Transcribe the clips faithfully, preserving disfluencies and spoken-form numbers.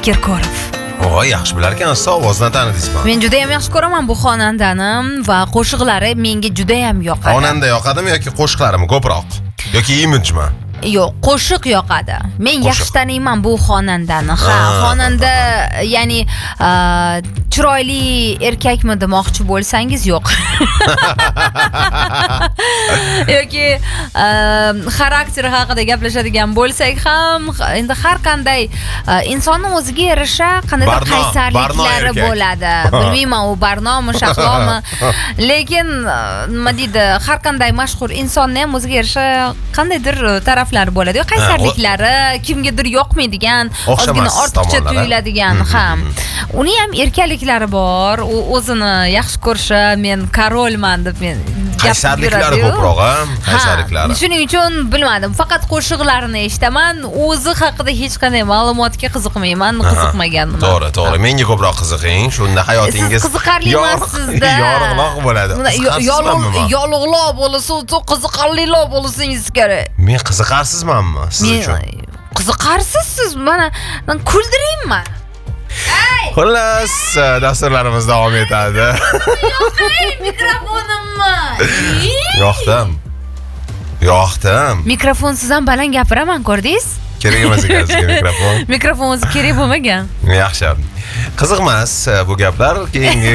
Kirkorov. O, yaxshi bilar ekansiz, ovozdan tanidingizmi? Men juda ham yaxshi ko'raman bu xonandani va qo'shiqlari menga juda ham yoqadi. Xonanda yoqadimi yoki qo'shiqlarimi ko'proq? Yoki imijmi? Yo'q, qo'shiq yoqadi. Men yaxshi taniyman bu xonandani. Ha, xonanda, ya'ni chiroyli erkakmi demoqchi bo'lsangiz, yo'q. Yoki xarakteri haqida gaplashadigan bo'lsak ham, endi har qanday insonning o'ziga yarasha qanday qaysarliklari bo'ladi. Bilmayman, u barnomi, shahlomi. Lekin nima deydi, har qanday mashhur insonning ham o'ziga yarasha qandaydir taraflari bo'ladi. Qaysarliklari, kimgadir yoqmaydigan, ozgina ortiqcha tuyuladigan ham. Uning ham erkaliklari bor. U o'zini yaxshi ko'rishi, men korolman deb men qaysarliklari ko'proq, qaysarliklari. Shuning uchun bilmadim, faqat qo'shiqlarini eshitaman, o'zi haqida hech qanday ma'lumotga qiziqmayman, qiziqmaganman. To'g'ri, to'g'ri. Menga ko'proq qiziqing, shunda hayotingiz qiziqarlimasizda. Yorug'loq bo'ladi. Yorug'loq bo'lsa, qiziqarliroq bo'lishingiz kerak. Men qiziqarsizmanmi siz uchun? Qiziqarsiz siz, mana kuldirayman. Xullas, dasturlarimiz davom etadi. Yo'q, mikrofonimni. Yo'qdim. Yo'qdim. Mikrofonsiz ham baland gapiraman, ko'rdingiz? Kerak emas ekan sizga mikrofon. Mikrofon o'zi kerak bo'lmagan. Yaxshi. Qiziqmas bu gaplar, keyingi.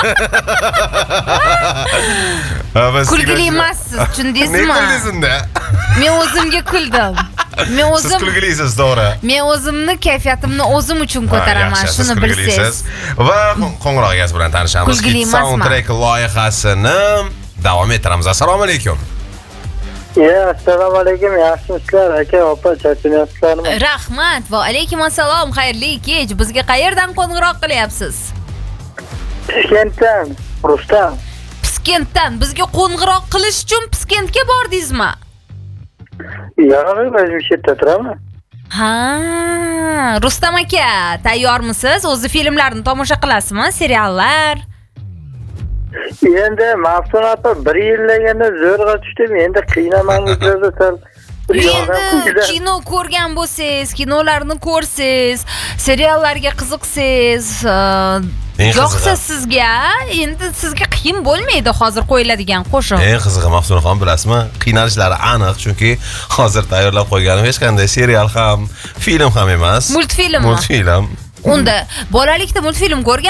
Kulgili emassiz, tushundingizmi? Ne kuldingizda? Men o'zimga kuldim. Men o'zim Siz kulgilisiz, to'g'ri. Men o'zimni kayfiyatimni o'zim uchun ko'taraman, shuni bilsangiz. Va qo'ng'iroqingiz bilan tanishamiz. Soundtrack loyihasini davom ettiramiz. Assalomu alaykum. Ya, assalomu alaykum. Yaxshimisizlar, aka, opa, charchamayapsizlarmi? Rahmat va alaykum assalom. Xayrli kech. Bizga qayerdan qo'ng'iroq qilyapsiz? Piskentdan, Rustam. Piskentdan bizga qo'ng'iroq qilish uchun Piskentga bordingizmi? Yo'q, men shu yerda turaman. Ha, Rustam aka, tayyormisiz? O'zi filmlarni tomosha qilasizmi? Seriallar? Endi Mafsun opa bir yillaganda zo'rg'a tushdim. Endi qiynamangiz sal. Endi kino ko'rgan bo'lsangiz, kinolarni ko'rsiz, seriallarga qiziqsiz, yo'qsa sizga, endi sizga qiyin bo'lmaydi hozir qo'yiladigan qo'shiq. Eng qizig'i Mafsunaxon, bilasizmi? Qiynalishlari aniq, chunki hozir tayyorlab qo'yganim hech qanday serial ham, film ham emas. Multfilm. Multfilm. Unda bolalikda multfilm ko'rgan